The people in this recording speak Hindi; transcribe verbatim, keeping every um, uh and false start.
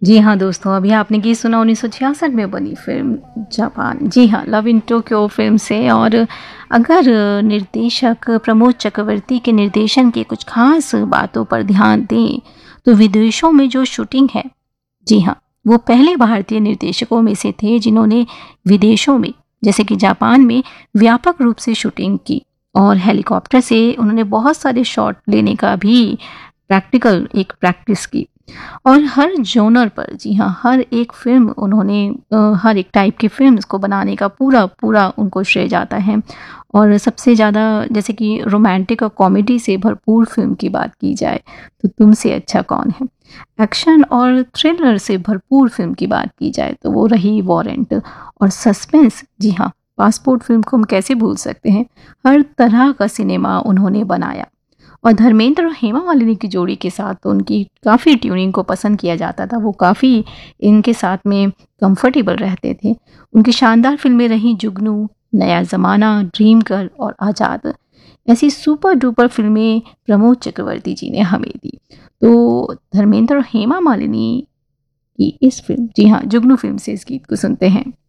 जी हाँ दोस्तों, अभी आपने गीत सुना उन्नीस सौ छियासठ में बनी फिल्म जापान। जी हाँ, लव इन टोक्यो फिल्म से। और अगर निर्देशक प्रमोद चक्रवर्ती के निर्देशन की कुछ खास बातों पर ध्यान दें तो विदेशों में जो शूटिंग है, जी हाँ, वो पहले भारतीय निर्देशकों में से थे जिन्होंने विदेशों में जैसे कि जापान में व्यापक रूप से शूटिंग की। और हेलीकॉप्टर से उन्होंने बहुत सारे शॉट लेने का भी प्रैक्टिकल एक प्रैक्टिस की। और हर जॉनर पर, जी हाँ, हर एक फ़िल्म उन्होंने अ, हर एक टाइप की फ़िल्म्स को बनाने का पूरा पूरा उनको श्रेय जाता है। और सबसे ज़्यादा जैसे कि रोमांटिक और कॉमेडी से भरपूर फ़िल्म की बात की जाए तो तुमसे अच्छा कौन है। एक्शन और थ्रिलर से भरपूर फ़िल्म की बात की जाए तो वो रही वारंट। और सस्पेंस, जी हाँ, पासपोर्ट फ़िल्म को हम कैसे भूल सकते हैं। हर तरह का सिनेमा उन्होंने बनाया। और धर्मेंद्र और हेमा मालिनी की जोड़ी के साथ तो उनकी काफ़ी ट्यूनिंग को पसंद किया जाता था। वो काफ़ी इनके साथ में कंफर्टेबल रहते थे। उनकी शानदार फिल्में रहीं जुगनू, नया ज़माना, ड्रीम गर्ल और आज़ाद। ऐसी सुपर डुपर फिल्में प्रमोद चक्रवर्ती जी ने हमें दी। तो धर्मेंद्र और हेमा मालिनी की इस फिल्म, जी हाँ, जुगनू फिल्म से इस गीत को सुनते हैं।